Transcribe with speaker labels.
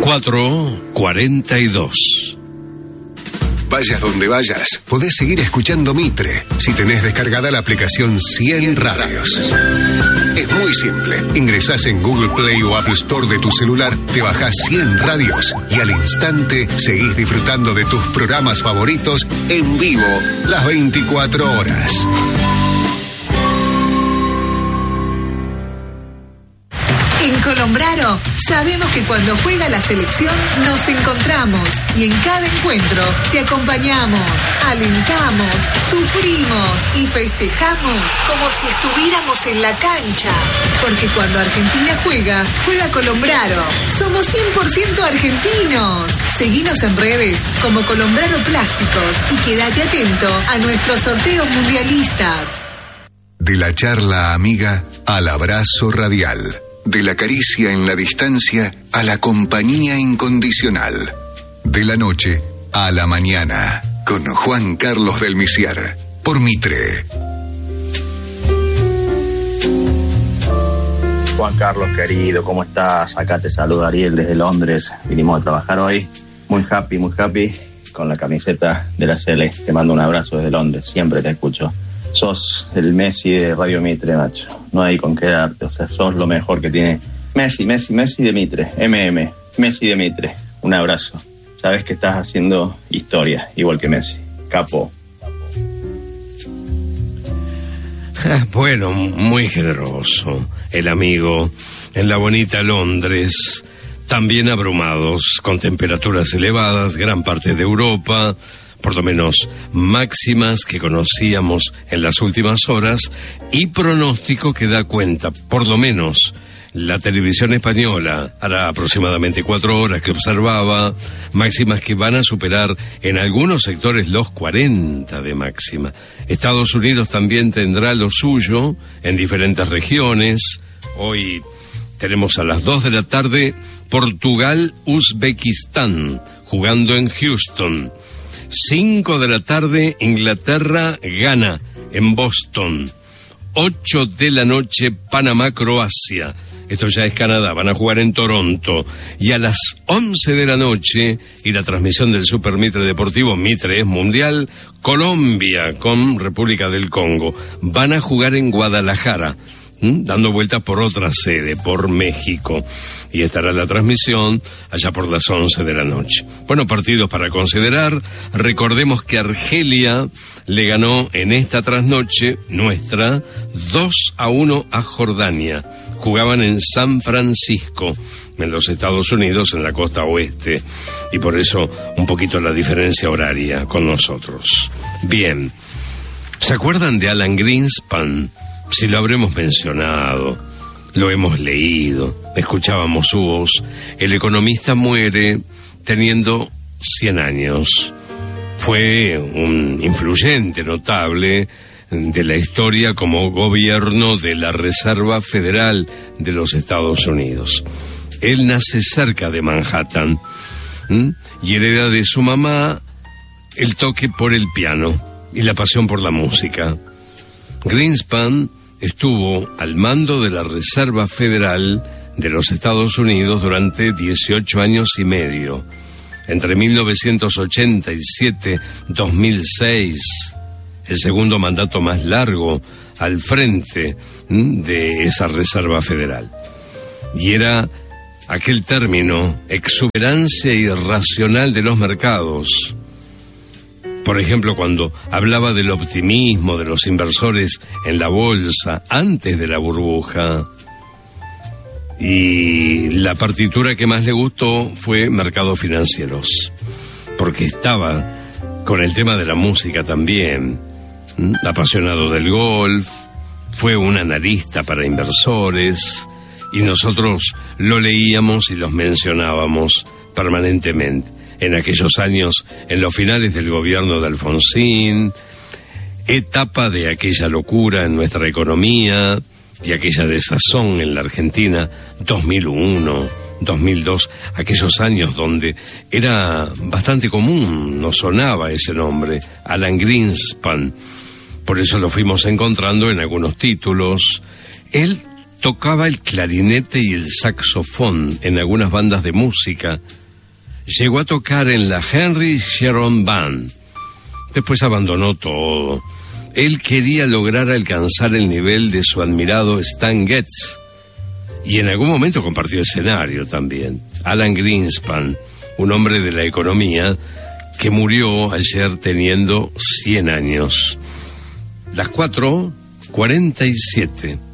Speaker 1: 4:42.
Speaker 2: Vayas donde vayas, podés seguir escuchando Mitre si tenés descargada la aplicación 100 Radios. Es muy simple. Ingresás en Google Play o Apple Store de tu celular, te bajás 100 Radios y al instante seguís disfrutando de tus programas favoritos en vivo las 24 horas.
Speaker 3: En Colombraro sabemos que cuando juega la selección nos encontramos y en cada encuentro te acompañamos, alentamos, sufrimos y festejamos como si estuviéramos en la cancha. Porque cuando Argentina juega Colombraro. Somos 100% argentinos. Seguinos en redes como Colombraro Plásticos y quédate atento a nuestros sorteos mundialistas.
Speaker 2: De la charla amiga al abrazo radial. De la caricia en la distancia a la compañía incondicional. De la noche a la mañana. Con Juan Carlos del Misier. Por Mitre.
Speaker 4: Juan Carlos, querido, ¿cómo estás? Acá te saluda Ariel desde Londres. Vinimos a trabajar hoy. Muy happy, con la camiseta de la Sele. Te mando un abrazo desde Londres. Siempre te escucho. Sos el Messi de Radio Mitre, Nacho. No hay con qué darte, o sea, sos lo mejor que tiene. Messi de Mitre, Messi de Mitre. Un abrazo. Sabes que estás haciendo historia, igual que Messi. Capo.
Speaker 1: Bueno, muy generoso el amigo en la bonita Londres, también abrumados con temperaturas elevadas, gran parte de Europa, por lo menos máximas que conocíamos en las últimas horas, y pronóstico que da cuenta, por lo menos la televisión española, hará aproximadamente 4 horas que observaba, máximas que van a superar en algunos sectores los 40 de máxima. Estados Unidos también tendrá lo suyo en diferentes regiones. Hoy tenemos a las 2 de la tarde Portugal-Uzbekistán, jugando en Houston. 5 de la tarde, Inglaterra-Ghana, en Boston. 8 de la noche, Panamá-Croacia. Esto ya es Canadá, van a jugar en Toronto. Y a las 11 de la noche, y la transmisión del Super Mitre Deportivo, Mitre es Mundial, Colombia con República del Congo. Van a jugar en Guadalajara, dando vueltas por otra sede, por México. Y estará la transmisión allá por las 11 de la noche. Bueno, partidos para considerar. Recordemos que Argelia le ganó en esta trasnoche nuestra 2-1 a Jordania. Jugaban en San Francisco, en los Estados Unidos, en la costa oeste. Y por eso un poquito la diferencia horaria con nosotros. Bien, ¿se acuerdan de Alan Greenspan? Si lo habremos mencionado, lo hemos leído, escuchábamos su voz. El economista muere teniendo 100 años. Fue un influyente, notable de la historia como gobierno de la Reserva Federal de los Estados Unidos. Él nace cerca de Manhattan, y hereda de su mamá el toque por el piano y la pasión por la música. Greenspan estuvo al mando de la Reserva Federal de los Estados Unidos durante 18 años y medio, entre 1987 y 2006, el segundo mandato más largo al frente de esa Reserva Federal. Y era aquel término, exuberancia irracional de los mercados. Por ejemplo, cuando hablaba del optimismo de los inversores en la bolsa antes de la burbuja. Y la partitura que más le gustó fue Mercados Financieros, porque estaba con el tema de la música también, apasionado del golf, fue un analista para inversores, y nosotros lo leíamos y los mencionábamos permanentemente. En aquellos años, en los finales del gobierno de Alfonsín, etapa de aquella locura en nuestra economía, de aquella desazón en la Argentina, 2001, 2002, aquellos años donde era bastante común, nos sonaba ese nombre, Alan Greenspan. Por eso lo fuimos encontrando en algunos títulos. Él Tocaba el clarinete y el saxofón en algunas bandas de música. Llegó a tocar en la Henry Sharon Band. Después abandonó todo. Él quería lograr alcanzar el nivel de su admirado Stan Getz. Y en algún momento compartió escenario también. Alan Greenspan, un hombre de la economía que murió ayer teniendo 100 años. Las 4:47.